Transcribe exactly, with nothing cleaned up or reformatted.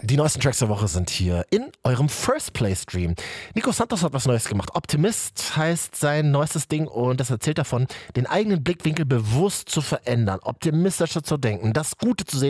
Die neuesten Tracks der Woche sind hier in eurem First Play Stream. Nico Santos hat was Neues gemacht. Optimist heißt sein neuestes Ding und das erzählt davon, den eigenen Blickwinkel bewusst zu verändern, optimistischer zu denken, das Gute zu sehen